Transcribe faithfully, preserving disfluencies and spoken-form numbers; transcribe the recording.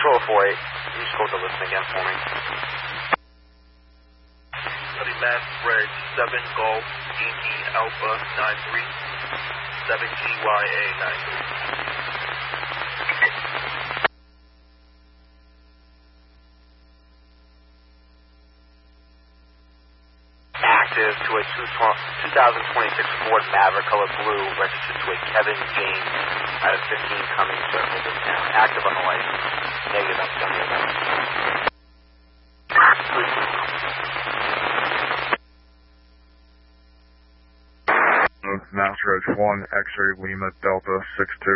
Control four eight, can you just hold the listen again for me? Study Mass Bridge, seven Golf, eighteen Alpha, nine three, seven G Y A, nine three. Active to a two thousand twenty-six Ford Maverick color blue, registered to a Kevin James out of fifteen Cummings Circle, this town. Active on the license. Negative, I'm telling you that. Mass Ridge one, X-ray Lima Delta six two.